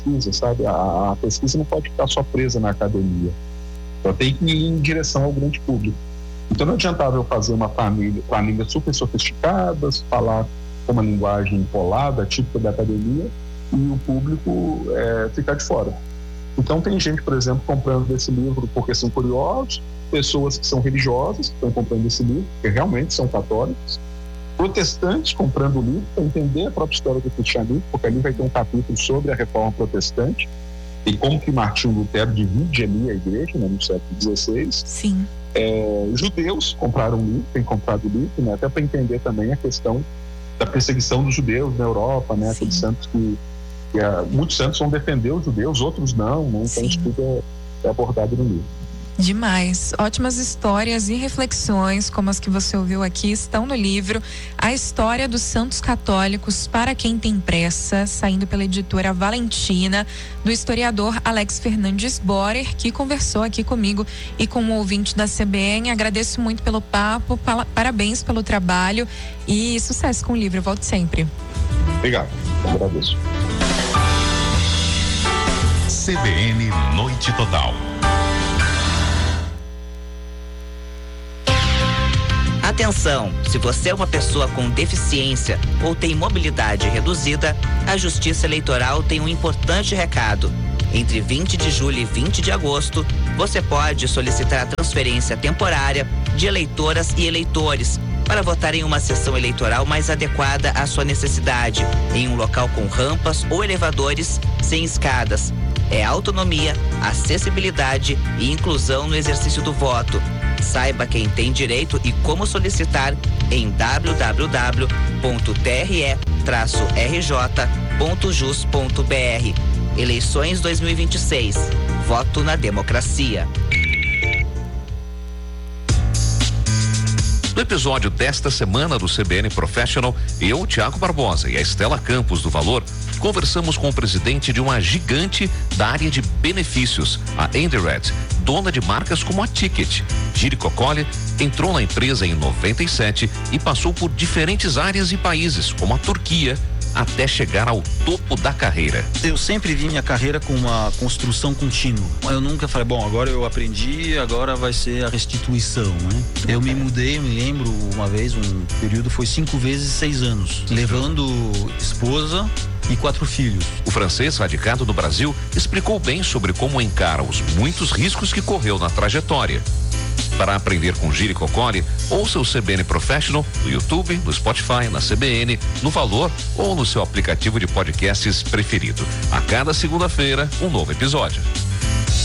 pesquisa, sabe? A pesquisa não pode ficar só presa na academia. Ela tem que ir em direção ao grande público. Então não adiantava eu fazer uma planilha super sofisticada, falar com uma linguagem empolada, típica da academia, e o público ficar de fora. Então tem gente, por exemplo, comprando esse livro porque são curiosos, pessoas que são religiosas que estão comprando esse livro, que realmente são católicos, protestantes comprando o livro para entender a própria história do cristianismo, porque ali vai ter um capítulo sobre a reforma protestante e como que Martinho Lutero divide ali a igreja, né, no século XVI. Sim. Judeus compraram o livro, têm comprado o livro, né, até para entender também a questão da perseguição dos judeus na Europa, né, aqueles santos que muitos santos vão defender os judeus, outros não, né, então isso tudo é abordado no livro. Demais. Ótimas histórias e reflexões, como as que você ouviu aqui, estão no livro A História dos Santos Católicos para Quem Tem Pressa, saindo pela editora Valentina, do historiador Alex Fernandes Borer, que conversou aqui comigo e com o ouvinte da CBN. Agradeço muito pelo papo, parabéns pelo trabalho e sucesso com o livro. Volte sempre. Obrigado, eu agradeço. CBN Noite Total. Atenção, se você é uma pessoa com deficiência ou tem mobilidade reduzida, a Justiça Eleitoral tem um importante recado. Entre 20 de julho e 20 de agosto, você pode solicitar a transferência temporária de eleitoras e eleitores para votar em uma sessão eleitoral mais adequada à sua necessidade, em um local com rampas ou elevadores sem escadas. É autonomia, acessibilidade e inclusão no exercício do voto. Saiba quem tem direito e como solicitar em www.tre-rj.jus.br. Eleições 2026. Voto na democracia. No episódio desta semana do CBN Professional, eu, Tiago Barbosa e a Estela Campos do Valor, conversamos com o presidente de uma gigante da área de benefícios, a Endired, dona de marcas como a Ticket. Jerico Colli entrou na empresa em 97 e passou por diferentes áreas e países, como a Turquia, até chegar ao topo da carreira. Eu sempre vi minha carreira com uma construção contínua. Eu nunca falei, bom, agora eu aprendi, agora vai ser a restituição, né? Eu me mudei, me lembro uma vez, um período foi 5 vezes 6 anos, levando esposa e 4 filhos. O francês, radicado no Brasil, explicou bem sobre como encara os muitos riscos que correu na trajetória. Para aprender com Jerico Colli, ouça o CBN Professional no YouTube, no Spotify, na CBN, no Valor ou no seu aplicativo de podcasts preferido. A cada segunda-feira, um novo episódio.